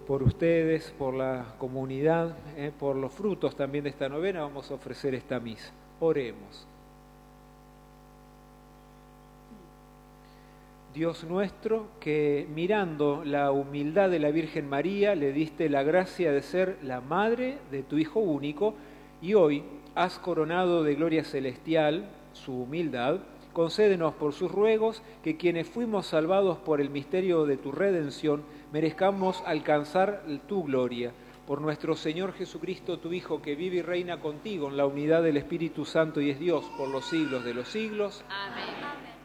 por ustedes, por la comunidad, por los frutos también de esta novena, vamos a ofrecer esta misa. Oremos. Dios nuestro, que mirando la humildad de la Virgen María, le diste la gracia de ser la madre de tu Hijo único, y hoy has coronado de gloria celestial su humildad, concédenos por sus ruegos que quienes fuimos salvados por el misterio de tu redención, merezcamos alcanzar tu gloria. Por nuestro Señor Jesucristo, tu Hijo, que vive y reina contigo en la unidad del Espíritu Santo y es Dios por los siglos de los siglos. Amén.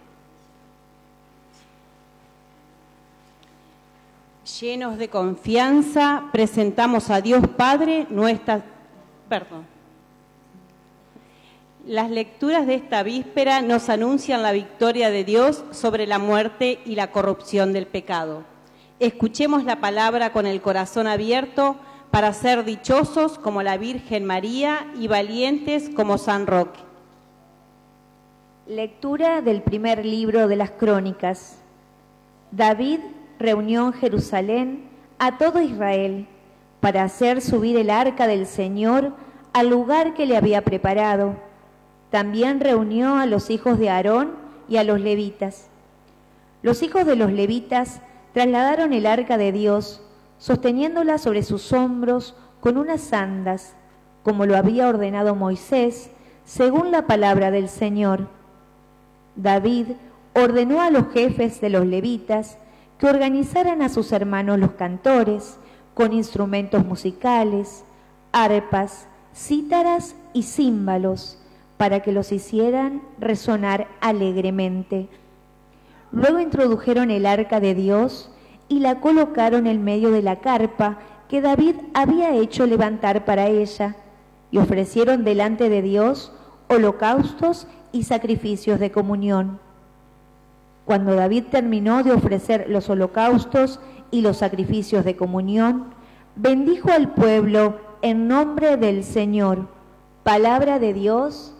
Llenos de confianza, presentamos a Dios Padre Las lecturas de esta víspera nos anuncian la victoria de Dios sobre la muerte y la corrupción del pecado. Escuchemos la palabra con el corazón abierto para ser dichosos como la Virgen María y valientes como San Roque. Lectura del primer libro de las Crónicas. David reunió en Jerusalén a todo Israel para hacer subir el arca del Señor al lugar que le había preparado. También reunió a los hijos de Aarón y a los levitas. Los hijos de los levitas trasladaron el arca de Dios, sosteniéndola sobre sus hombros con unas andas, como lo había ordenado Moisés, según la palabra del Señor. David ordenó a los jefes de los levitas que organizaran a sus hermanos los cantores, con instrumentos musicales, arpas, cítaras y címbalos, para que los hicieran resonar alegremente. Luego introdujeron el arca de Dios y la colocaron en medio de la carpa que David había hecho levantar para ella, y ofrecieron delante de Dios holocaustos y sacrificios de comunión. Cuando David terminó de ofrecer los holocaustos y los sacrificios de comunión, bendijo al pueblo en nombre del Señor. Palabra de Dios.